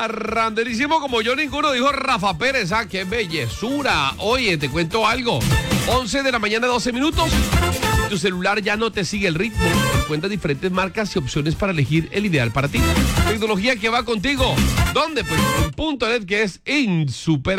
Parranderísimo como yo ninguno, dijo Rafa Pérez. Ah, qué bellezura. Oye, te cuento algo. 11 de la mañana, 12 minutos. Tu celular ya no te sigue el ritmo. Encuentras diferentes marcas y opciones para elegir el ideal para ti. Tecnología que va contigo. ¿Dónde? Pues en .net, que es insuperable.